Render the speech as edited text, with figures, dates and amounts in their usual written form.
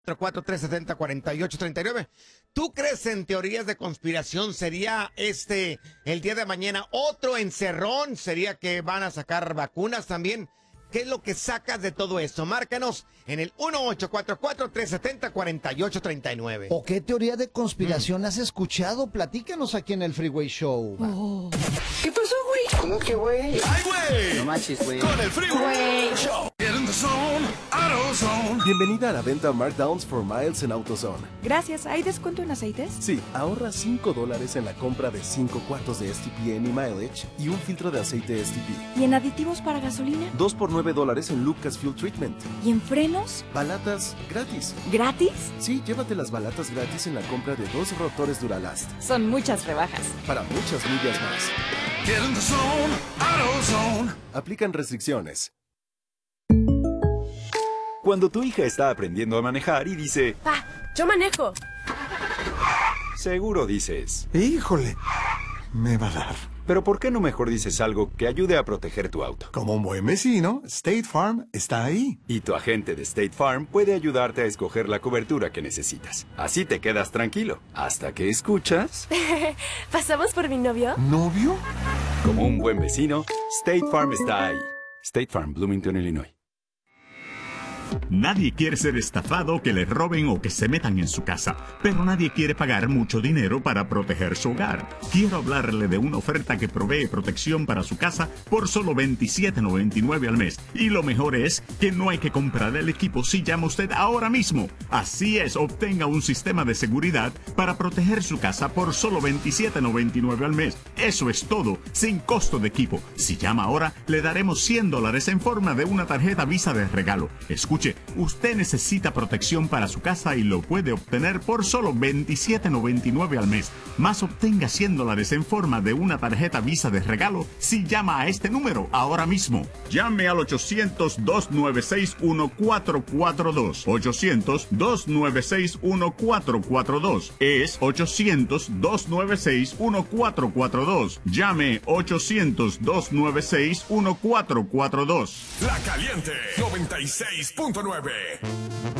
443-70-4839. ¿Tú crees en teorías de conspiración? ¿Sería el día de mañana otro encerrón? ¿Sería que van a sacar vacunas también? ¿Qué es lo que sacas de todo esto? Márcanos en el 1844-370-4839. ¿O qué teoría de conspiración has escuchado? Platícanos aquí en el Freeway Show. ¿Qué pasó, güey? ¿Cómo que güey? ¡Ay, güey! No manches, güey. Con el Freeway Show. Get in the zone, AutoZone. Bienvenida a la venta Markdowns for Miles en AutoZone. Gracias. ¿Hay descuento en aceites? Sí, ahorra $5 en la compra de 5 cuartos de STPN y Mileage y un filtro de aceite STP. ¿Y en aditivos para gasolina? 2 por $9 en Lucas Fuel Treatment. ¿Y en frenos? Balatas gratis. ¿Gratis? Sí, llévate las balatas gratis en la compra de 2 rotores Duralast. Son muchas rebajas. Para muchas millas más. Get in the zone, AutoZone. Aplican restricciones. Cuando tu hija está aprendiendo a manejar y dice, ¡Pa! ¡Yo manejo! seguro dices, Híjole, me va a dar. pero ¿por qué no mejor dices algo que ayude a proteger tu auto? Como un buen vecino, State Farm está ahí. Y tu agente de State Farm puede ayudarte a escoger la cobertura que necesitas. Así te quedas tranquilo, hasta que escuchas... ¿Pasamos por mi novio? ¿Novio? Como un buen vecino, State Farm está ahí. State Farm, Bloomington, Illinois. Nadie quiere ser estafado, que le roben o que se metan en su casa, pero nadie quiere pagar mucho dinero para proteger su hogar. Quiero hablarle de una oferta que provee protección para su casa por solo $27.99 al mes. Y lo mejor es que no hay que comprar el equipo si llama usted ahora mismo. Así es, obtenga un sistema de seguridad para proteger su casa por solo $27.99 al mes. Eso es todo, sin costo de equipo. Si llama ahora, le daremos $100 en forma de una tarjeta Visa de regalo. Escuche, usted necesita protección para su casa y lo puede obtener por solo $27.99 al mes. Más obtenga $100 en forma de una tarjeta Visa de regalo si llama a este número ahora mismo. Llame al 800-296-1442. 800-296-1442. Es 800-296-1442. Llame 800-296-1442. La Caliente 96.9.